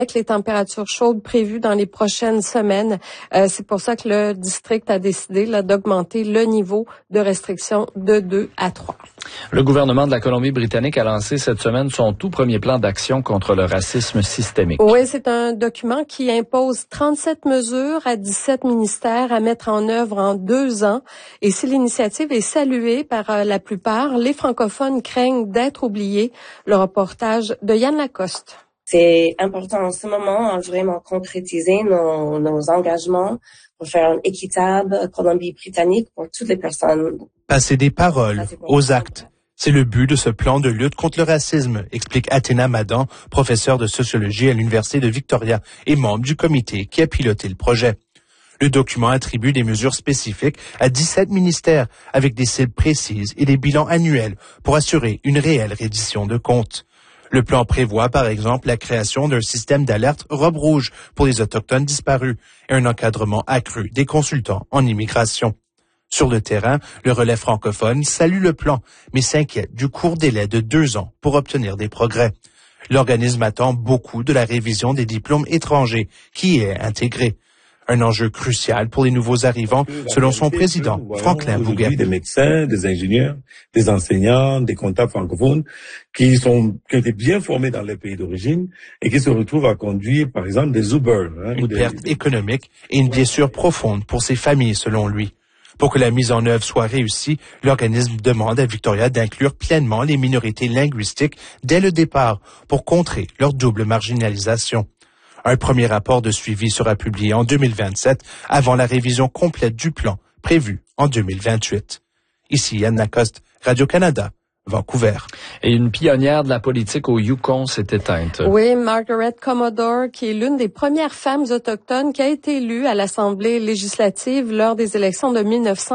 avec les températures chaudes prévues dans les prochaines semaines. C'est pour ça que le district a décidé d'augmenter le niveau de restriction de 2 à 3. Le gouvernement de la Colombie-Britannique a lancé cette semaine son tout premier plan d'action contre le racisme systémique. Oui, c'est un document qui impose 37 mesures à 17 ministères à mettre en œuvre en 2 ans. Et si l'initiative est saluée par la plupart, les francophones craignent d'être oubliés. Le reportage de Yann Lacoste. C'est important en ce moment à vraiment concrétiser nos engagements pour faire une équitable Colombie-Britannique pour toutes les personnes. Passer des paroles aux actes. C'est le but de ce plan de lutte contre le racisme, explique Athéna Madan, professeure de sociologie à l'Université de Victoria et membre du comité qui a piloté le projet. Le document attribue des mesures spécifiques à 17 ministères avec des cibles précises et des bilans annuels pour assurer une réelle reddition de comptes. Le plan prévoit, par exemple, la création d'un système d'alerte robe rouge pour les Autochtones disparus et un encadrement accru des consultants en immigration. Sur le terrain, le relais francophone salue le plan, mais s'inquiète du court délai de 2 ans pour obtenir des progrès. L'organisme attend beaucoup de la révision des diplômes étrangers qui y est intégrée. Un enjeu crucial pour les nouveaux arrivants, selon son président, Franklin Bouguet. Des médecins, des ingénieurs, des enseignants, des comptables francophones qui ont été bien formés dans les pays d'origine et qui se retrouvent à conduire, par exemple, des Uber. Une perte économique et une blessure profonde pour ces familles, selon lui. Pour que la mise en œuvre soit réussie, l'organisme demande à Victoria d'inclure pleinement les minorités linguistiques dès le départ pour contrer leur double marginalisation. Un premier rapport de suivi sera publié en 2027 avant la révision complète du plan prévue en 2028. Ici Yann Lacoste, Radio-Canada, Vancouver. Et une pionnière de la politique au Yukon s'est éteinte. Oui, Margaret Commodore, qui est l'une des premières femmes autochtones qui a été élue à l'Assemblée législative lors des élections de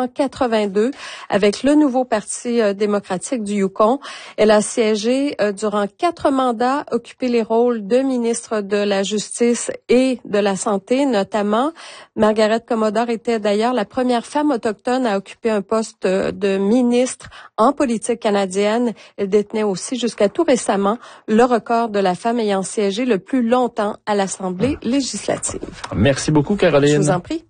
1982 avec le nouveau Parti démocratique du Yukon. Elle a siégé durant 4 mandats, occupé les rôles de ministre de la Justice et de la Santé notamment. Margaret Commodore était d'ailleurs la première femme autochtone à occuper un poste de ministre en politique canadienne. Elle détenait aussi jusqu'à tout récemment le record de la femme ayant siégé le plus longtemps à l'Assemblée législative. Merci beaucoup, Caroline. Je vous en prie.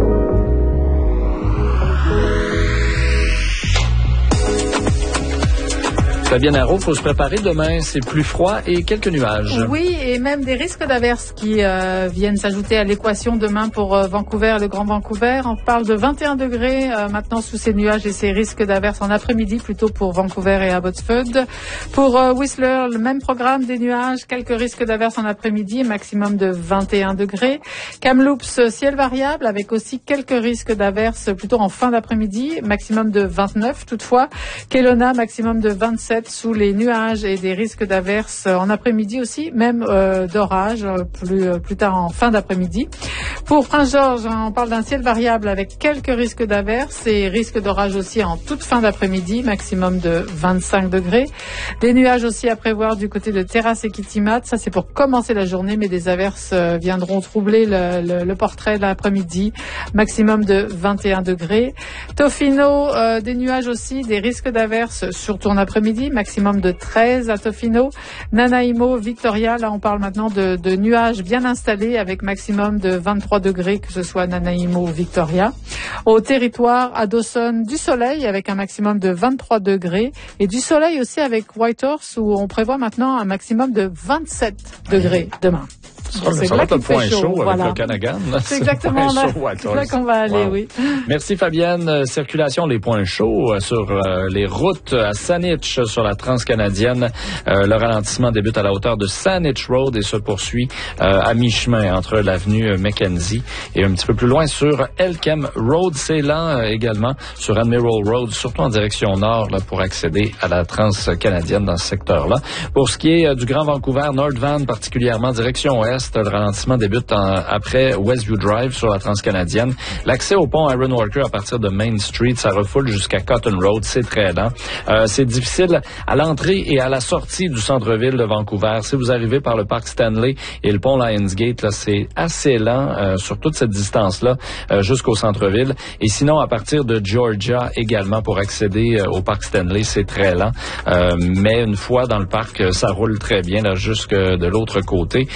Fabienne Arrault, faut se préparer. Demain, c'est plus froid et quelques nuages. Oui, et même des risques d'averses qui viennent s'ajouter à l'équation demain pour Vancouver, le Grand Vancouver. On parle de 21 degrés maintenant sous ces nuages et ces risques d'averses en après-midi, plutôt pour Vancouver et Abbotsford. Pour Whistler, le même programme, des nuages, quelques risques d'averses en après-midi, maximum de 21 degrés. Kamloops, ciel variable, avec aussi quelques risques d'averses plutôt en fin d'après-midi, maximum de 29 toutefois. Kelowna, maximum de 27 sous les nuages et des risques d'averses en après-midi aussi, même d'orage plus tard en fin d'après-midi. Pour Prince-Georges, on parle d'un ciel variable avec quelques risques d'averses et risques d'orage aussi en toute fin d'après-midi, maximum de 25 degrés. Des nuages aussi à prévoir du côté de Terrasse et Kitimat, ça c'est pour commencer la journée, mais des averses viendront troubler le portrait de l'après-midi, maximum de 21 degrés. Tofino, des nuages aussi, des risques d'averses surtout en après-midi, maximum de 13 à Tofino. Nanaimo, Victoria, là on parle maintenant de nuages bien installés avec maximum de 23 degrés, que ce soit Nanaimo ou Victoria. Au territoire, à Dawson, du soleil avec un maximum de 23 degrés et du soleil aussi avec Whitehorse où on prévoit maintenant un maximum de 27 degrés demain. Ça va être le point chaud avec le Canagan. C'est exactement là. C'est là qu'on va aller, oui. Merci Fabienne. Circulation, les points chauds sur les routes à Saanich sur la transcanadienne. Le ralentissement débute à la hauteur de Saanich Road et se poursuit à mi-chemin entre l'avenue Mackenzie et un petit peu plus loin sur Elkem Road. C'est lent également sur Admiral Road, surtout en direction nord là, pour accéder à la transcanadienne dans ce secteur-là. Pour ce qui est du Grand Vancouver, North Van particulièrement direction ouest, le ralentissement débute après Westview Drive sur la transcanadienne. L'accès au pont Aaron Walker à partir de Main Street, ça refoule jusqu'à Cotton Road. C'est très lent. C'est difficile à l'entrée et à la sortie du centre-ville de Vancouver. Si vous arrivez par le parc Stanley et le pont Lionsgate, là, c'est assez lent sur toute cette distance-là jusqu'au centre-ville. Et sinon, à partir de Georgia également, pour accéder au parc Stanley, c'est très lent. Mais une fois dans le parc, ça roule très bien là, jusque de l'autre côté. Et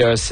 et